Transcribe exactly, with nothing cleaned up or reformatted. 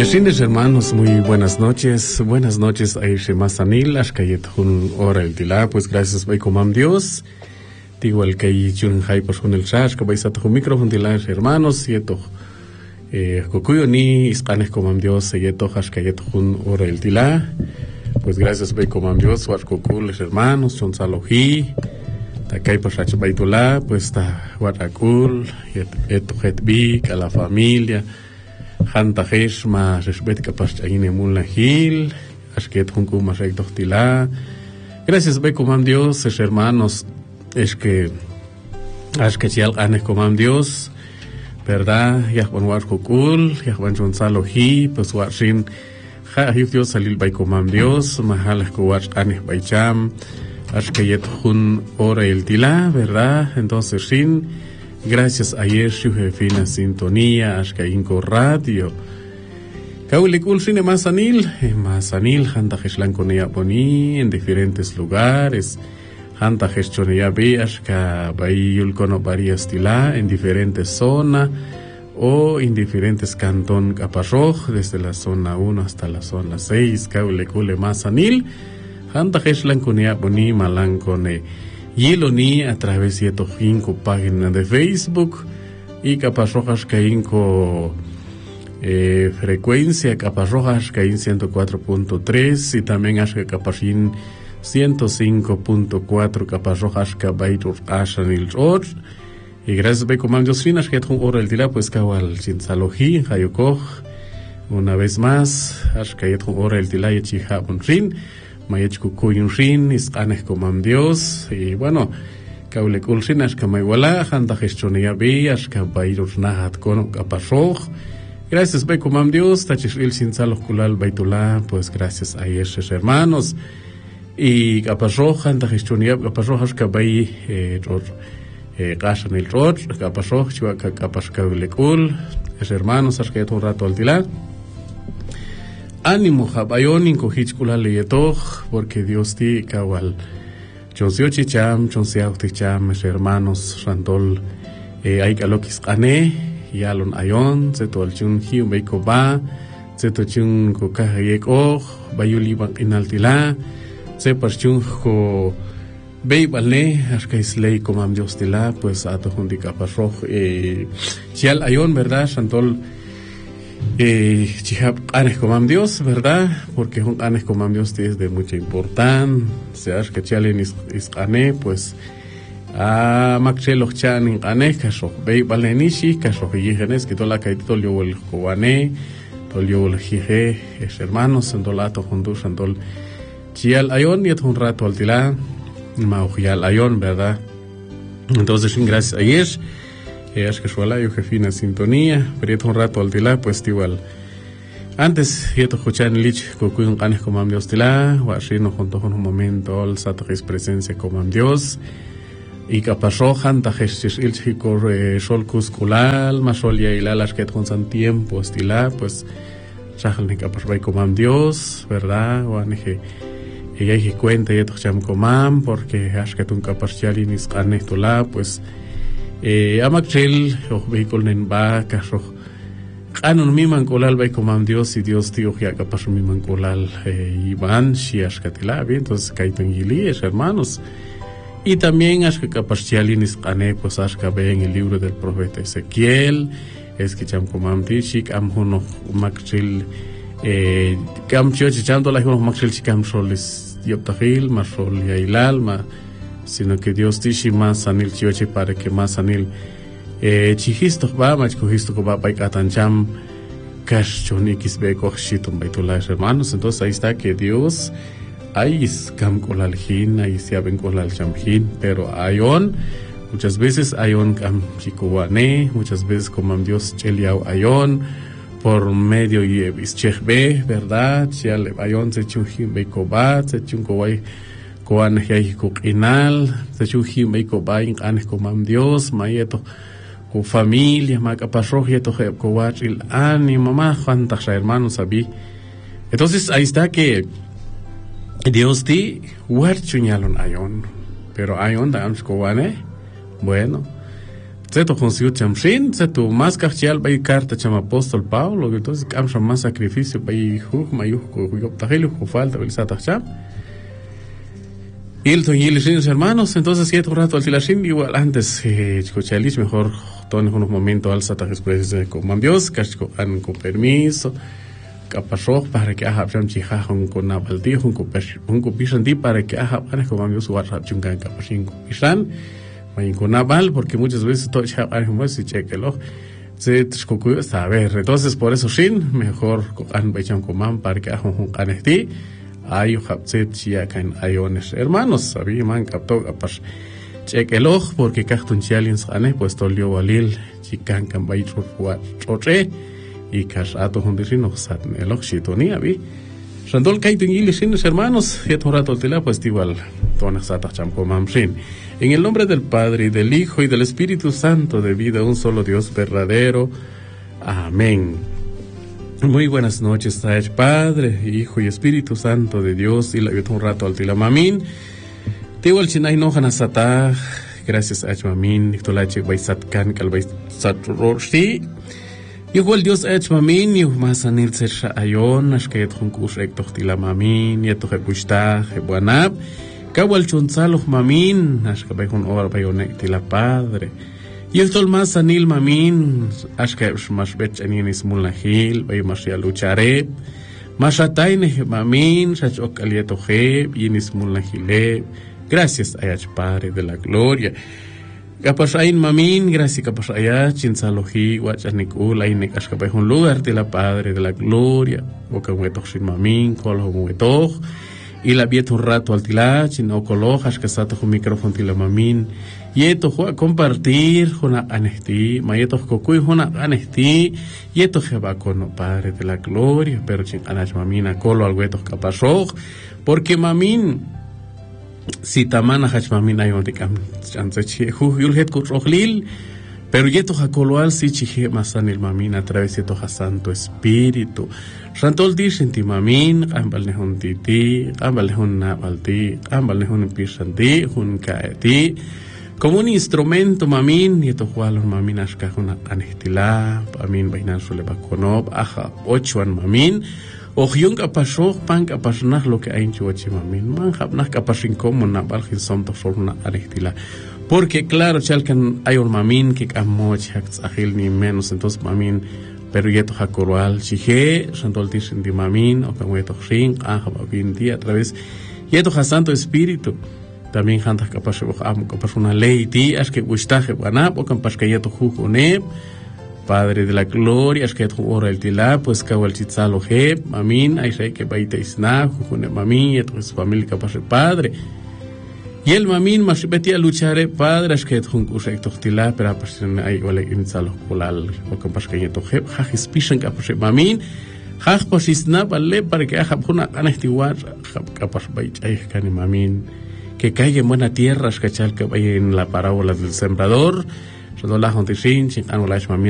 Vecinos, hermanos, muy buenas noches. Buenas noches a Masanil, Ashkayet Hun Ora el Tila, pues gracias, Bay Comam Dios. Digo el que Jun Hai por Hun el Shash, que vais a tu micrófono, Tila, hermanos, y esto, eh, Kokuyo ni Ispanes Comam Dios, y esto, Ashkayet Hun Ora el Tila. Pues gracias, Bay Comam Dios, War Kokul, hermanos, Chon Salohi, Takai por Shach Baitula, pues está Warakul, esto, Hetbik, a la familia. Hanta Hesh ma resbet kapas chaine mulla hil, asket junku ma rek dochtila. Gracias be comam Dios, es hermanos, es que asket yal ane comam Dios, verdad, ya con war kukul, ya con Gonzalo hi, pues war sin ha Dios salil be comam Dios, mahal ko war ane be cham, asket yet hun ora el tila, verdad, entonces sin gracias a Yeshu Jefina Sintonía, Ashkainko Radio. Kaulikul Cine Masanil, Masanil, Hanta Heshlan Konea Boni, en diferentes lugares. Hanta Heshchonea B, Ashka Bayul Kono Varias Tila, en diferentes zonas o en diferentes cantón Caparroj, desde la zona uno hasta la zona seis. Kaulikule Masanil, Hanta Heshlan Konea Boni, Malan Kone. Yeloni a través de tu cinco página de Facebook y Capas Rojas Caínco eh, frecuencia Capas Rojas Caín ciento cuatro punto tres y también Ashka Capasín ciento cinco punto cuatro Capas Rojas Cabaitos Ashanil Roch y gracias a comandos finas que tu hora el día pues Kawal Chinsaloji Hayokoj una vez más Ashka tu hora el día y Chiha Unrin Mayechku Kuyunrin, Isqanes Comam Dios, y bueno, Kaule Kulshin, Ashka Maywala, Hanta Heshchonia B, Ashka Bayrus Nahat Kono Kaparroj. Gracias, Bay Comam Dios, Tachishil Sinsalos Kulal Baitula, pues gracias a esos hermanos. Y Kaparroj, Hanta Heshchonia, Kaparroj, Ashka Bay, Gashan el Roj, Kaparroj, Chuaka Kapashka Kul, es hermanos, Ashka un rato al tilar. Ánimo, Jabayon, Incohichkula Leyetoj, porque Dios ti kawal. Chonsio chicham, chonsio ticham, hermanos, Rantol, eh, Aikalokis Ane, Yalon Ayon, Zetol Chun Hiu Beikoba, Zetochun Kokahayekoj, Bayuli Inaltila, Zeparchun Ko Beibalne, Ashkaisley Comam Dios Tila, pues a Tojundika Parroj, eh, Chial Ayon, ¿verdad? Rantol. Eh, Chihab Anes Comam Dios, ¿verdad? Porque un Anes Comam Dios es de mucha importancia. Se que chalen is ane, pues a Maxelo Chan in Ane, Kasho, Bay Balenishi, Kasho Yigenes, que tola Kaito Liol Koane, Toliol Jige, es hermanos, en Dolato Honduras, en Dol Chial Ayon, y un rato al Tila, Maujial Ayon, ¿verdad? Entonces, gracias a Yesh. Es que suela yo jefina sintonía, pero un rato al tila, pues igual. Antes, yo te escuché en Lich, Cocuy un canes como Dios tila, o así no junto con un momento, el satres presencia como Dios, y capasrojan, tajesis ilchi corre sol cusculal, masol ya ilalas que con san tiempo, estila, pues, sahal ni capasray como Dios, ¿verdad? O aneje, ella y cuenta, y tocham comam, porque has que tu capasciali ni scanes tula, pues, Eh, Amakchel, o vehículo en va, carro. Anon mi mancolal va comam Dios y Dios tío ya capaz mi mancolal Iván, Shiash Catila, entonces Kaitan Gilies, hermanos. Y también es que capaz Chialinis Ane, pues Ashka ve en el libro del profeta Ezequiel, es que cham comam Tishik, Amhuno Makchel, eh, Cam Chiochando la Huno Makchel Chicam Soles, Dioptahil, Masol Yailal, ma. Sino que Dios tishi más sanil chioche para que más sanil eh chihisto va más cohisto ko va pai katancham cash chonikis be kochitum baitulas hermanos. Entonces ahí está que Dios ahí es cam colalhin, ahí se aben colal chamhin, pero ayon muchas veces ayon cam chikuane, muchas veces como Dios cheliao ayon por medio y bischebe, verdad, chial ayon se chunhin be kobat se chunkowai Koan hay coquinal, se chuji me cobain anes comam Dios, maeto, con familia, macaparrojeto, coachil, ani, mamá, cuantas hermanos sabí. Entonces ahí está que Dios ti, huerchuñalon ayon, pero ayon damos coane, bueno, Zeto Jonsiu Chamshin, Zeto más cachial by carta chama apóstol Pablo, entonces camsa más sacrificio by Hug, Mayuj, Yoptahelu, falta, Belisata Cham. Y el Toñilishin, hermanos, entonces siete rato al Tilashin, igual antes, Chicochalich, mejor, todos unos momentos al Sataj Express con Mambios, Cachico, con permiso. Kapasok para que haga jam chiha hong con nabaldi hong ko hong ko pisan di para que haga para que vamos a usar chungan kapasin ko pisan may con nabal porque muchas veces todo ya hay más si chequelo se tshkoku saber entonces por eso shin mejor an becham coman para que haga hong anesti ay hapset chia kan ayones hermanos sabi man kapto kapas chequelo porque kahtun challenge ane pues tolio walil chikan kan bai tro troche y casato hundisino sat el oxitoni abi Randol kaitin ilishin hermanos y torato tela pues igual tona sata chamko mamshin en el nombre del Padre y del Hijo y del Espíritu Santo de vida un solo Dios verdadero. Amén. Muy buenas noches, Padre, Hijo y Espíritu Santo de Dios y la vida un rato al tila mamin tiwal chinay no hanasata gracias a mamin nictolache baisat kan kalbais satrorshi igual Dios ha hecho mamin y más anil ser ayon ashket junkus recto tila mamin y to hebushta hebuanab kawal chonzalo mamin ashkabay hun or bayone tila Padre y el tol más anil mamin ashkab mashbech anin ismulahil bay mashia luchareb mashataine mamin shachok alieto heb y ismulahile gracias ayach Padre de la gloria. Kapasain mamin, gracias kapasaya, chinsaloji, guachanicula, y necascapay un lugar de la Padre de la gloria, o que muetoch sin mamin, colo muetoch, y la vieto un rato al tila, chino colojas, que sato un micrófono tila mamin, y esto a compartir, una anesti, mayetos cocuy, una anesti, y esto se va con Padre de la gloria, pero chin anach mamina, colo al huetos capasoj, porque mamin, si tamana hachmamina yondikam chance chi hu yulhet ku rohlil pero yeto hakoloal si chi masanil mamin a través de toda Santo Espíritu Rantol di senti mamin ambal ne hon titi ambal ne hon nabalti ambal ne hon pisanti hun kaeti como un instrumento mamin yeto hualon mamin ashka huna anehtila mamin bainan sule bakonob aja ocho an mamin Ohyung kapasok pang kapasnah lo que hay en Chihuachimamin, manjabnah kapasin como na balgin somto forna arechtila. Porque claro, chalkan hay un mamin que camoch hacks agil ni menos, entonces mamin, pero yeto hakorual, chije, santol tishin di mamin, o camueto ring, ajababin di a través, yeto ha Santo Espíritu. También hantas kapasok amo kapasuna ley ti, as que gustaje wanap, o campas que yeto jujoneb. Padre de la gloria, es que tu ora el tila, pues kawal chitzalo heb, mamin, ay rey que baita isna, jujune mamin, y tu familia capaz de Padre. Y el mamin, más betia luchare, Padre, es que tu junkus tila, pero pues ay ole inzalo kulal, o capaz que yeto heb, hajis pishan capaz de mamin, haj pues isna, vale, para que hajab juna anestiguar, capaz baita ay cani mamin, que caiga en buena tierra, es que chal que vaya en la parábola del sembrador, Rodola Hontishin, Chin Anulash Mamin.